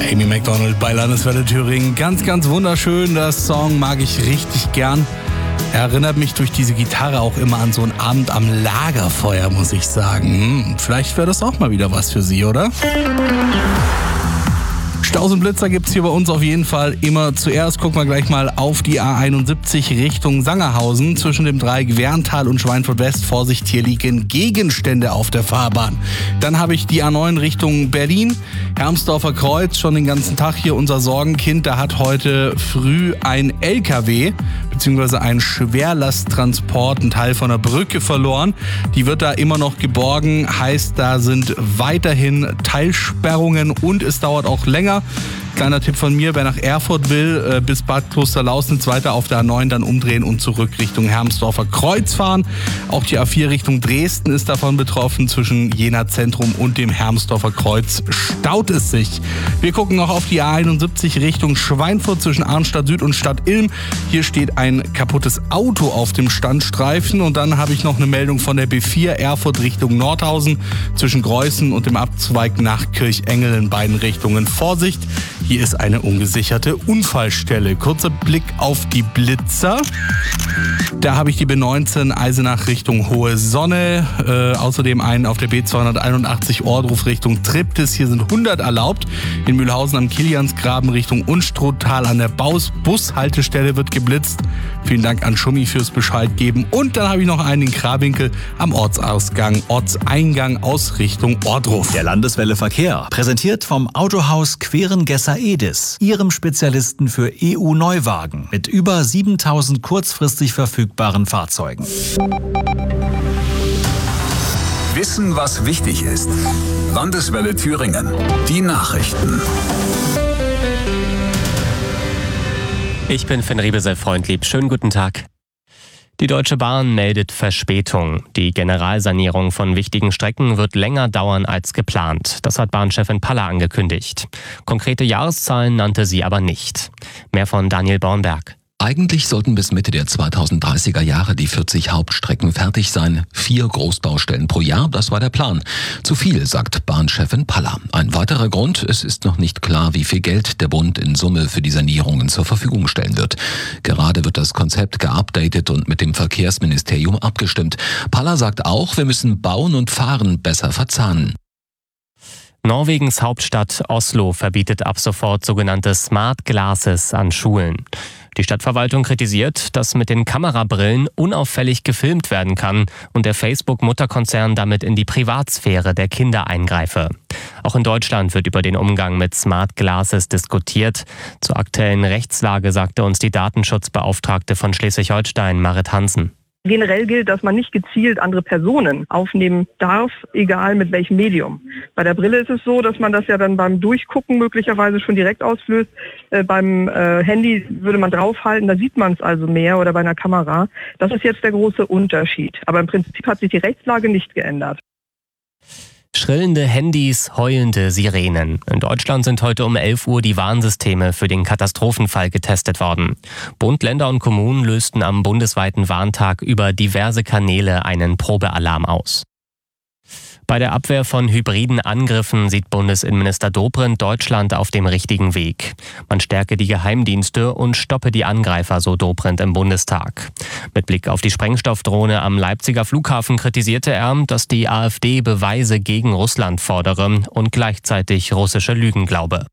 Amy Macdonald bei Landeswelle Thüringen. Ganz, ganz wunderschön. Das Song mag ich richtig gern. Er erinnert mich durch diese Gitarre auch immer an so einen Abend am Lagerfeuer, muss ich sagen. Vielleicht wäre das auch mal wieder was für Sie, oder? Staus und Blitzer gibt's hier bei uns auf jeden Fall immer zuerst. Gucken wir gleich mal auf die A71 Richtung Sangerhausen. Zwischen dem Dreieck Werntal und Schweinfurt West. Vorsicht, hier liegen Gegenstände auf der Fahrbahn. Dann habe ich die A9 Richtung Berlin. Hermsdorfer Kreuz, schon den ganzen Tag hier unser Sorgenkind. Da hat heute früh ein LKW bzw. ein Schwerlasttransport einen Teil von der Brücke verloren. Die wird da immer noch geborgen. Heißt, da sind weiterhin Teilsperrungen und es dauert auch länger. Kleiner Tipp von mir, wer nach Erfurt will, bis Bad Klosterlausnitz weiter auf der A9 dann umdrehen und zurück Richtung Hermsdorfer Kreuz fahren. Auch die A4 Richtung Dresden ist davon betroffen. Zwischen Jena Zentrum und dem Hermsdorfer Kreuz staut es sich. Wir gucken noch auf die A71 Richtung Schweinfurt zwischen Arnstadt Süd und Stadt Ilm. Hier steht ein kaputtes Auto auf dem Standstreifen. Und dann habe ich noch eine Meldung von der B4 Erfurt Richtung Nordhausen zwischen Greußen und dem Abzweig nach Kirchengel in beiden Richtungen. Vorsicht! Hier ist eine ungesicherte Unfallstelle. Kurzer Blick auf die Blitzer. Da habe ich die B19 Eisenach Richtung Hohe Sonne. Außerdem einen auf der B281 Ohrdruf Richtung Triptis. Hier sind 100 erlaubt. In Mühlhausen am Kiliansgraben Richtung Unstruttal an der Bushaltestelle wird geblitzt. Vielen Dank an Schummi fürs Bescheid geben. Und dann habe ich noch einen in Krawinkel am Ortseingang aus Richtung Ohrdruf. Der Landeswelle Verkehr, präsentiert vom Autohaus Querengesser Edis, Ihrem Spezialisten für EU-Neuwagen mit über 7000 kurzfristig verfügbaren Fahrzeugen. Wissen, was wichtig ist. Landeswelle Thüringen. Die Nachrichten. Ich bin Finn Riebesel-Freundlieb. Schönen guten Tag. Die Deutsche Bahn meldet Verspätung. Die Generalsanierung von wichtigen Strecken wird länger dauern als geplant. Das hat Bahnchefin Paller angekündigt. Konkrete Jahreszahlen nannte sie aber nicht. Mehr von Daniel Bornberg. Eigentlich sollten bis Mitte der 2030er Jahre die 40 Hauptstrecken fertig sein. 4 Großbaustellen pro Jahr, das war der Plan. Zu viel, sagt Bahnchefin Paller. Ein weiterer Grund, es ist noch nicht klar, wie viel Geld der Bund in Summe für die Sanierungen zur Verfügung stellen wird. Gerade wird das Konzept geupdatet und mit dem Verkehrsministerium abgestimmt. Paller sagt auch, wir müssen Bauen und Fahren besser verzahnen. Norwegens Hauptstadt Oslo verbietet ab sofort sogenannte Smart Glasses an Schulen. Die Stadtverwaltung kritisiert, dass mit den Kamerabrillen unauffällig gefilmt werden kann und der Facebook-Mutterkonzern damit in die Privatsphäre der Kinder eingreife. Auch in Deutschland wird über den Umgang mit Smart Glasses diskutiert. Zur aktuellen Rechtslage sagte uns die Datenschutzbeauftragte von Schleswig-Holstein, Marit Hansen. Generell gilt, dass man nicht gezielt andere Personen aufnehmen darf, egal mit welchem Medium. Bei der Brille ist es so, dass man das ja dann beim Durchgucken möglicherweise schon direkt auslöst. Beim Handy würde man draufhalten, da sieht man es also mehr, oder bei einer Kamera. Das ist jetzt der große Unterschied. Aber im Prinzip hat sich die Rechtslage nicht geändert. Schrillende Handys, heulende Sirenen. In Deutschland sind heute um 11 Uhr die Warnsysteme für den Katastrophenfall getestet worden. Bund, Länder und Kommunen lösten am bundesweiten Warntag über diverse Kanäle einen Probealarm aus. Bei der Abwehr von hybriden Angriffen sieht Bundesinnenminister Dobrindt Deutschland auf dem richtigen Weg. Man stärke die Geheimdienste und stoppe die Angreifer, so Dobrindt im Bundestag. Mit Blick auf die Sprengstoffdrohne am Leipziger Flughafen kritisierte er, dass die AfD Beweise gegen Russland fordere und gleichzeitig russische Lügen glaube.